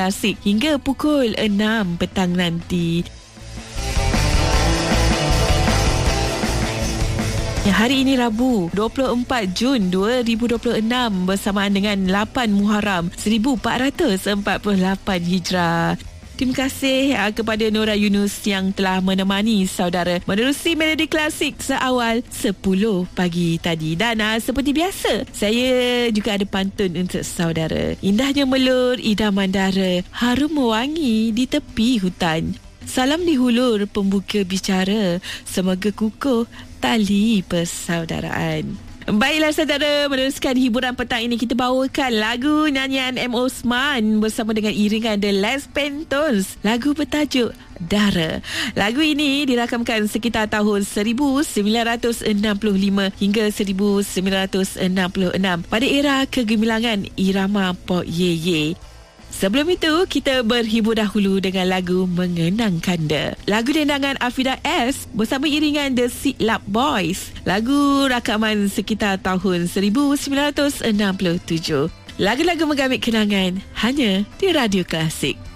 Klasik hingga pukul 6 petang nanti. Hari ini Rabu 24 Jun 2026 bersamaan dengan 8 Muharram 1448 Hijrah. Terima kasih kepada Nora Yunus yang telah menemani saudara menerusi Melodi Klasik seawal 10 pagi tadi. Dan seperti biasa, saya juga ada pantun untuk saudara. Indahnya melur, idaman dara, harum mewangi di tepi hutan. Salam di hulur pembuka bicara, semoga kukuh tali persaudaraan. Baiklah saudara, meneruskan hiburan petang ini kita bawakan lagu nyanyian M. Osman bersama dengan iringan The Les Pentos. Lagu bertajuk Dara. Lagu ini dirakamkan sekitar tahun 1965 hingga 1966 pada era kegemilangan irama pop Ye. Sebelum itu, kita berhibur dahulu dengan lagu Mengenang Kanda. Lagu dendangan Afidah S bersama iringan The Siglap Boys. Lagu rakaman sekitar tahun 1967. Lagu-lagu menggamit kenangan hanya di Radio Klasik.